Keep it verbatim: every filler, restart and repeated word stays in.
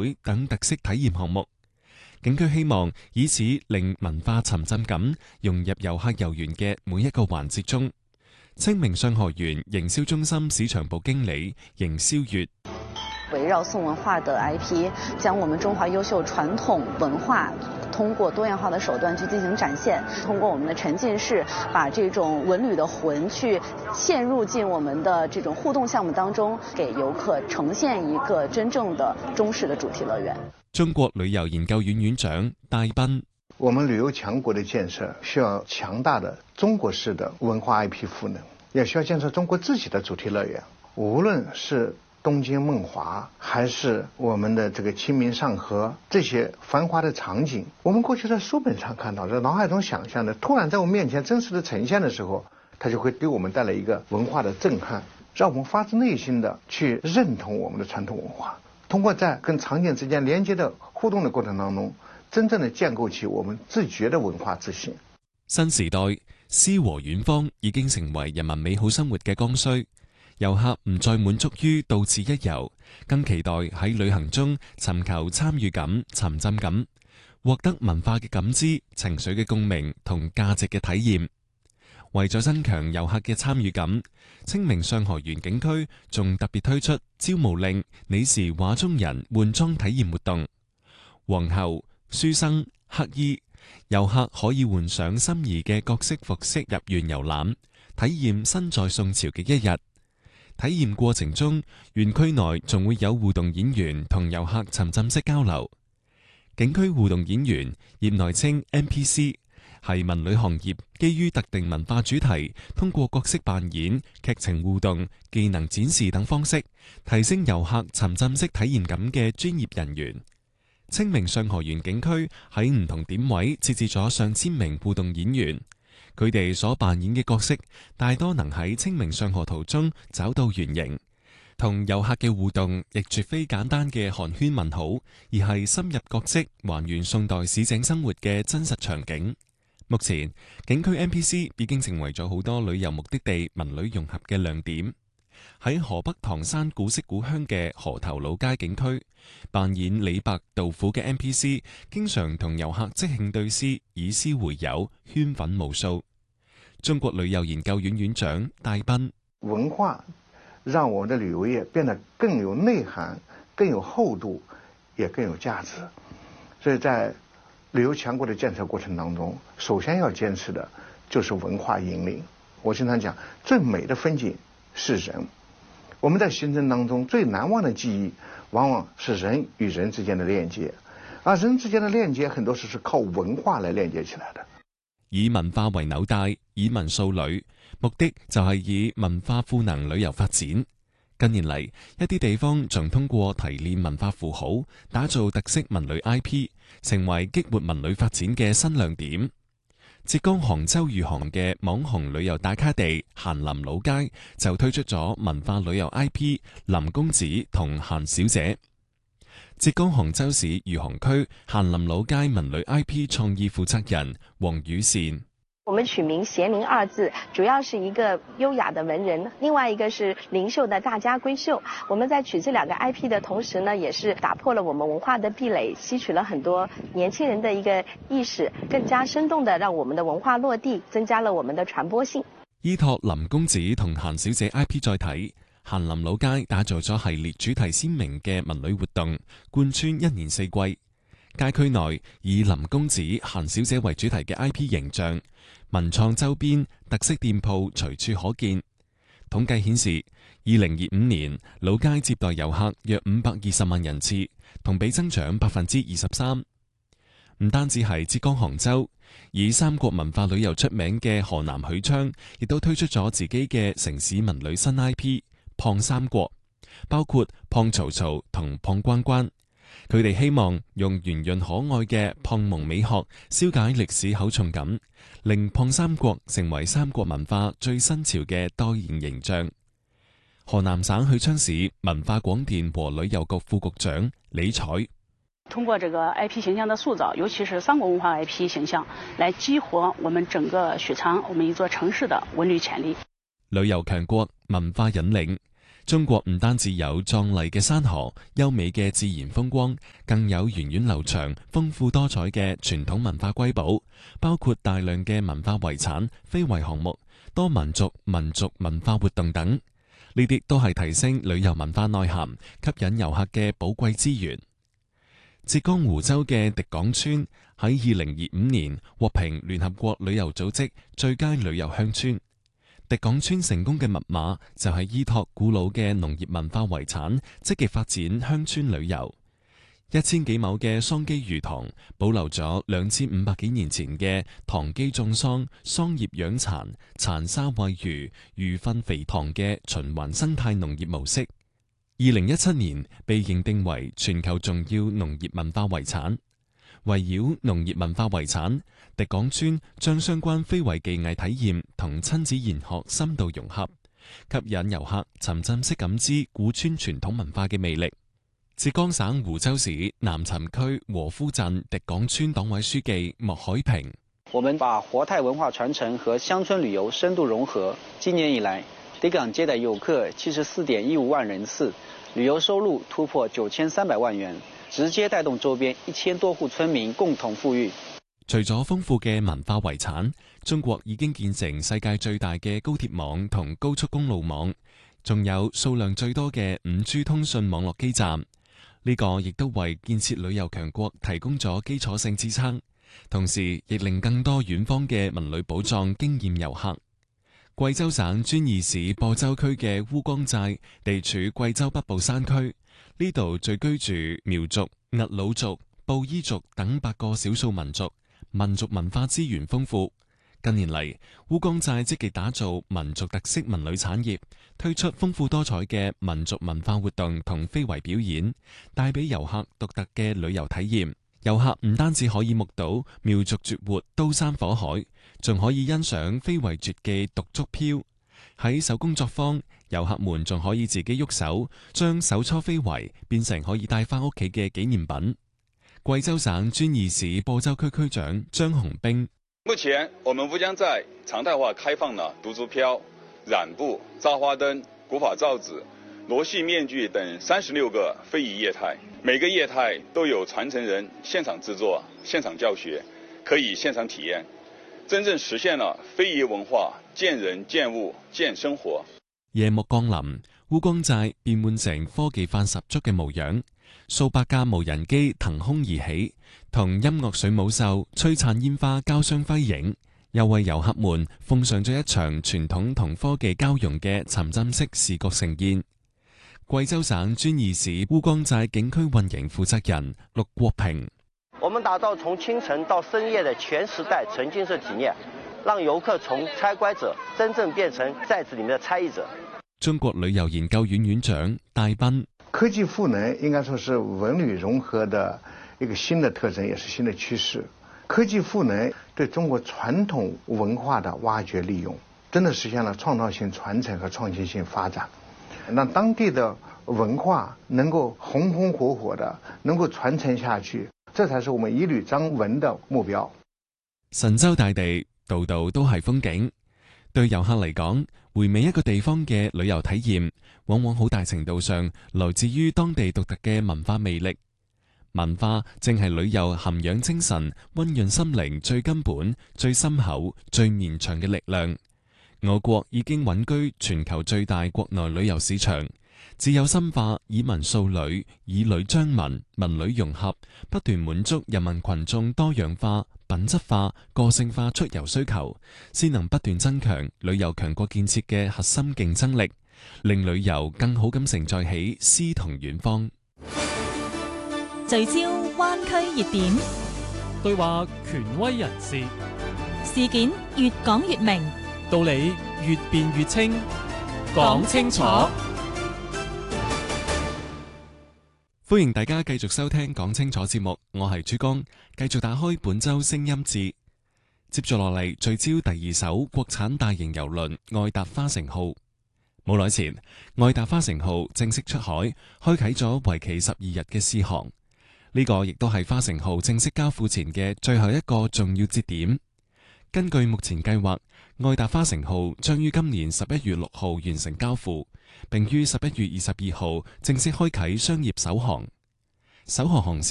會等特色體驗項目。景區希望以此令文化沉浸感融入遊客遊園嘅每一個環節中。清明上河園營銷中心市場部經理邢霄月， 圍繞宋文化的 I P， 將我們中華優秀傳統文化通過多樣化的手段去進行展現，通過我們的沉浸式，把這種文旅的魂去嵌入進我們的這種互動項目當中，給遊客呈現一個真正的中式的主題樂園。 中國旅遊研究院院長戴斌， 我們旅遊強國的建設需要強大的中國式的文化 I P 賦能，也需要建設中國自己的主題樂園。無論是東京夢華，還是我們的這個清明上河，這些繁華的場景，我們過去在書本上看到，在腦海中想象的，突然在我們面前真實的呈現的時候，它就會給我們帶來一個文化的震撼，讓我們發自內心的去認同我們的傳統文化。通過在跟場景之間連接的互動的過程當中，真正的建構起我們自覺的文化自信。 新時代詩和遠方已經成為人民美好生活嘅剛需，遊客唔再滿足於到此一遊，更期待喺旅行中尋求參與感、沉浸感，獲得文化嘅感知、情緒嘅共鳴同價值嘅體驗。為咗增強遊客嘅參與感，清明上河園景區仲特別推出招募令你是畫中人換裝體驗活動。皇后、書生、乞衣，遊客可以換上心儀嘅各式服飾入園遊覽，體驗身在宋朝嘅一日。體驗過程中，園區內仲會有互動演員同遊客沉浸式交流。景區互動演員，業內稱 N P C， 係文旅行業基於特定文化主題，通過角色扮演、劇情互動、技能展示等方式，提升遊客沉浸式體驗感嘅專業人員。清明上河園景區喺唔同點位設置咗上千名互動演員，佢哋所扮演嘅角色大多能喺清明上河圖中找到原型。同遊客嘅互動亦絕非簡單嘅寒暄問好，而係深入角色，還原宋代市井生活嘅真實場景。目前景區 N P C 已經成為咗好多旅遊目的地文旅融合嘅亮點。喺河北唐山古色古香嘅河頭老街景區，扮演李白、杜甫嘅 N P C 經常同遊客即興對詩，以詩會友，圈粉無數。中國旅遊研究院院長戴斌， 文化讓我們的旅遊業變得更有內涵、更有厚度，也更有價值。所以在旅遊強國的建設過程當中，首先要堅持的就是文化引領。我經常講，最美的風景是人。我們在行程當中最難忘的記憶，往往是人與人之間的鏈接，而人之間的鏈接很多時是靠文化來鏈接起來的。 以文化為紐帶，以文塑旅，目的就係以文化賦能旅遊發展。近年嚟，一啲地方仲通過提煉文化符號，打造特色文旅 I P， 成為激活文旅發展嘅新亮點。浙江杭州餘杭嘅網紅旅遊打卡地咸林老街就推出咗文化旅遊 I P 林公子同嫻小姐。浙江杭州市餘杭區咸林老街文旅 I P 創意負責人黃宇善， 我們取名咸林二字，主要是一個優雅的文人，另外一個是靈秀的大家閨秀。我們在取這兩個 I P 的同時呢，也是打破了我們文化的壁壘，吸取了很多年輕人的一個意識，更加生動的讓我們的文化落地，增加了我們的傳播性。 依託林公子同嫻小姐 I P 載體，咸林老街打造咗系列主題鮮明嘅文旅活動，貫穿一年四季。街區內以林公子、嫻小姐為主題嘅 I P 形象，文創周邊、特色店鋪隨處可見。統計顯示，二零二五年老街接待遊客約五百二十萬人次，同比增長百分之二十三。唔單止係浙江杭州，以三國文化旅遊出名嘅河南許昌，亦都推出咗自己嘅城市文旅新 I P 胖三國，包括胖曹操同胖關關。佢哋希望用圓潤可愛嘅胖蒙美學消解歷史厚重感，令胖三國成為三國文化最新潮嘅代言形象。河南省許昌市文化廣電和旅遊局副局長李彩， 通過這個 I P 形象的塑造，尤其是三國文化 I P 形象，來激活我們整個許昌我們一座城市的文旅潛力。 旅遊強國，文化引領。 中國唔單止有壯麗嘅山河、優美嘅自然風光，更有源遠流長、豐富多彩嘅傳統文化瑰寶，包括大量嘅文化遺產、非遺項目、多民族民族文化活動等。呢啲都係提升旅遊文化內涵、吸引遊客嘅寶貴資源。浙江湖州嘅迪港村喺二零二五年獲評聯合國旅遊組織最佳旅遊鄉村。迪港村成功嘅密碼就係依託古老嘅農業文化遺產，積極發展鄉村旅遊。一千幾畝嘅桑基魚塘保留咗兩千五百幾年前嘅塘基種桑、桑葉養蠶、蠶沙餵魚、魚糞肥塘嘅循環生態農業模式。二零一七年被認定為全球重要農業文化遺產。圍繞農業文化遺產，迪港村將相關非遺技藝體驗同親子研學深度融合，吸引遊客沉浸式感知古村傳統文化嘅魅力。浙江省湖州市南潯區和夫鎮迪港村黨委書記莫海平： 我們把活態文化傳承和鄉村旅遊深度融合。今年以來，迪港接待遊客七十四點一五萬人次，旅遊收入突破九千三百萬元，直接帶動周邊一千多戶村民共同富裕。 除咗豐富嘅文化遺產，中國已經建成世界最大嘅高鐵網同高速公路網，仲有數量最多嘅五 G 通訊網絡基站。呢個亦都為建設旅遊強國提供咗基礎性支撐，同時亦令更多遠方嘅文旅寶藏驚豔遊客。貴州省遵義市播州區嘅烏江寨地處貴州北部山區，呢度聚居住苗族、兀魯族、布依族等八個少數民族，民族文化資源豐富。近年嚟，烏江寨積極打造民族特色文旅產業，推出豐富多彩嘅民族文化活動同非遺表演，帶俾遊客獨特嘅旅遊體驗。遊客唔單止可以目睹苗族絕活刀山火海，仲可以欣賞非遺絕技獨竹飄。喺手工作坊，遊客們仲可以自己喐手，將手搓非遺變成可以帶翻屋企嘅紀念品。貴州省遵義市播州區區長張紅兵： 目前我們烏江寨常態化開放了獨竹飄、染布、扎花燈、古法罩子、羅戲面具等三十六個非遺業態，每個業態都有傳承人現場製作、現場教學，可以現場體驗，真正實現了非遺文化見人見物見生活。 夜幕降臨，烏江寨變換成科技範十足嘅模樣，數百架無人機騰空而起，同音樂水舞秀、璀璨煙花交相輝映，又為遊客們奉上咗一場傳統同科技交融嘅沉浸式視覺盛宴。貴州省遵義市烏江寨景區運營負責人陸國平： 我們打造從清晨到深夜的全時代沉浸式體驗，讓遊客從參觀者真正變成寨子裏面的參與者。 中國旅遊研究院院長戴斌： 科技賦能應該說是文旅融合的一個新的特徵，也是新的趨勢。科技賦能對中國傳統文化的挖掘利用，真的實現了創造性傳承和創新性發展，讓當地的文化能夠紅紅火火的能夠傳承下去，這才是我們一旅張文的目標。 神州大地，度度都係風景。對遊客嚟講，回味一個地方嘅旅遊體驗，往往好大程度上來自於當地獨特嘅文化魅力。文化正係旅遊涵養精神、溫潤心靈最根本、最深厚、最綿長嘅力量。我國已經穩居全球最大國內旅遊市場，只有深化以文塑旅、以旅彰文、文旅融合，不斷滿足人民群眾多樣化、品質化、個性化出遊需求，先能不斷增強旅遊強國建設嘅核心競爭力，令旅遊更好咁承載起詩同遠方。 聚焦灣區熱點， 對話權威人士， 事件越講越明， 道理越辯越清，講清楚。 歡迎大家繼續收聽講清楚節目，我係珠江，繼續打開本周聲音節。接住落嚟聚焦第二艘國產大型郵輪愛達花城號。冇耐前，愛達花城號正式出海，開啟咗為期十二日嘅試航。呢個亦都係花城號正式交付前嘅最後一個重要節點。 根據目前計劃，愛達花城號將於今年十一月六號完成交付，並於十一月二十二號正式開啟商業首航。首航航線